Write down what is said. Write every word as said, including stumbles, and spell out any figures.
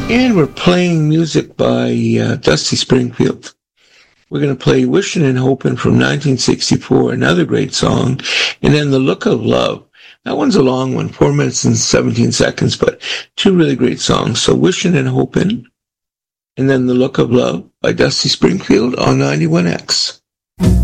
And we're playing music by uh, Dusty Springfield. We're going to play Wishing and Hoping from nineteen sixty-four, another great song. And then The Look of Love. That one's a long one, four minutes and seventeen seconds, but two really great songs. So Wishing and Hoping, and then The Look of Love by Dusty Springfield on ninety-one X.